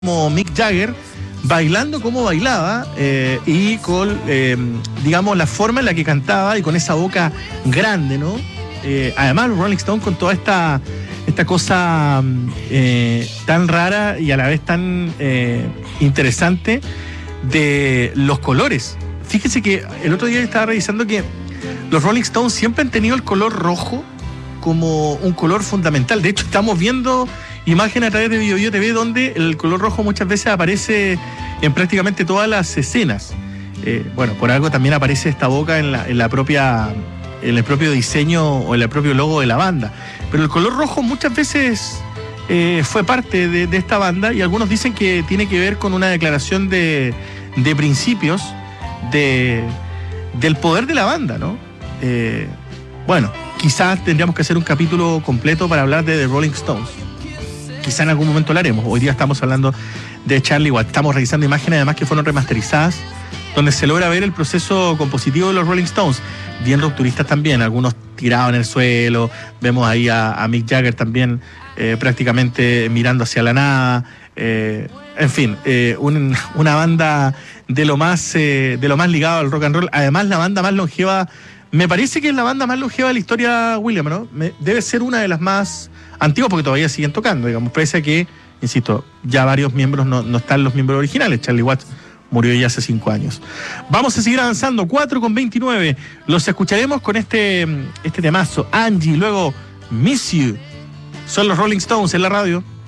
como Mick Jagger, bailando como bailaba y con, digamos, la forma en la que cantaba y con esa boca grande, ¿no? Además, los Rolling Stones con toda esta cosa tan rara y a la vez tan interesante de los colores. Fíjese que el otro día estaba revisando que los Rolling Stones siempre han tenido el color rojo como un color fundamental. De hecho, estamos viendo imágenes a través de Bio Bio TV donde el color rojo muchas veces aparece en prácticamente todas las escenas. Bueno, por algo también aparece esta boca en el propio diseño o en el propio logo de la banda. Pero el color rojo muchas veces fue parte de esta banda y algunos dicen que tiene que ver con una declaración de principios del poder de la banda, ¿no? Bueno, quizás tendríamos que hacer un capítulo completo para hablar de The Rolling Stones. Quizá en algún momento lo haremos. Hoy día estamos hablando de Charlie Watts. Estamos revisando imágenes además que fueron remasterizadas, donde se logra ver el proceso compositivo de los Rolling Stones, bien rupturistas también, algunos tirados en el suelo. Vemos ahí a Mick Jagger también prácticamente mirando hacia la nada. En fin, una banda de lo más ligado al rock and roll. Además, la banda más longeva, me parece que es la banda más longeva de la historia, William, ¿no? Debe ser una de las más antiguas porque todavía siguen tocando, digamos, pese a que, insisto, ya varios miembros no están los miembros originales. Charlie Watts murió ya hace 5 años. Vamos a seguir avanzando, 4:29. Los escucharemos con este temazo, Angie, luego Miss You. Son los Rolling Stones en la radio.